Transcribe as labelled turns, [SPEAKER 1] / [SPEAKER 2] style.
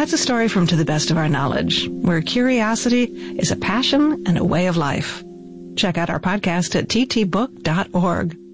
[SPEAKER 1] That's a story from To the Best of Our Knowledge, where curiosity is a passion and a way of life. Check out our podcast at ttbook.org.